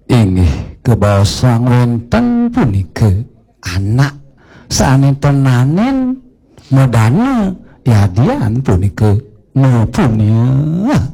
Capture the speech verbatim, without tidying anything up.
inggih kebasa wonten punika anak sanetenanen medana yadian punika nopunya